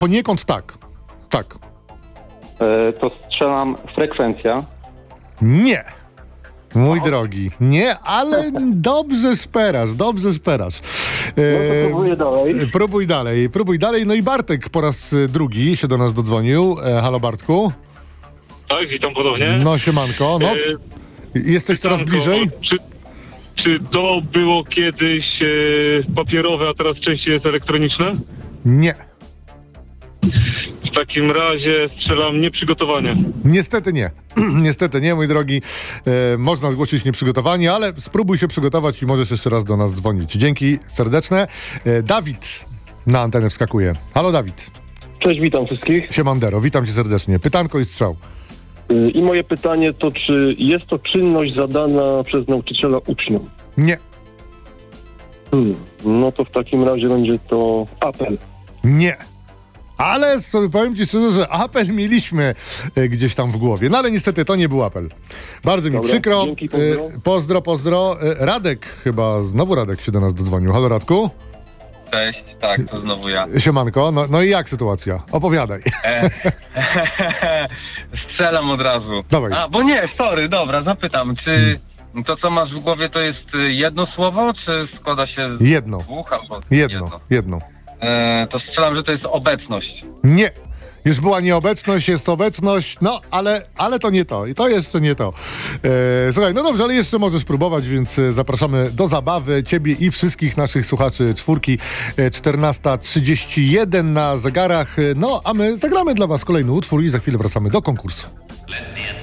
Poniekąd tak. Tak. To strzelam frekwencja. Nie. Mój drogi, nie, ale dobrze szperasz. No to Próbuj dalej. No i Bartek po raz drugi się do nas dodzwonił. Halo Bartku. Tak, witam ponownie. No siemanko, no. Jesteś coraz bliżej? Czy to było kiedyś papierowe, a teraz częściej jest elektroniczne? Nie. W takim razie strzelam nieprzygotowanie. Niestety nie. Niestety nie, mój drogi. Można zgłosić nieprzygotowanie, ale spróbuj się przygotować i możesz jeszcze raz do nas dzwonić. Dzięki serdeczne. Dawid na antenę wskakuje. Halo Dawid. Cześć, witam wszystkich. Siemandero, witam cię serdecznie. Pytanko i strzał. I moje pytanie to, czy jest to czynność zadana przez nauczyciela uczniom? Nie. No to w takim razie będzie to apel. Nie. Ale sobie powiem ci szczerze, że apel mieliśmy gdzieś tam w głowie. No ale niestety to nie był apel. Bardzo mi Dobra, przykro. dzięki, Pozdro. Radek chyba, znowu Radek się do nas dodzwonił. Halo Radku? Cześć, tak, to znowu ja. Siemanko. No i jak sytuacja? Opowiadaj. Strzelam od razu. Dawaj. Dobra, zapytam, czy to, co masz w głowie, to jest jedno słowo, czy składa się z Jedno. dwóch albo Jedno. To strzelam, że to jest obecność. Nie. Już była nieobecność, jest obecność, no ale to nie to. I to jeszcze nie to. Słuchaj, no dobrze, ale jeszcze możesz próbować, więc zapraszamy do zabawy ciebie i wszystkich naszych słuchaczy czwórki. 14:31 na zegarach. No, a my zagramy dla was kolejny utwór i za chwilę wracamy do konkursu.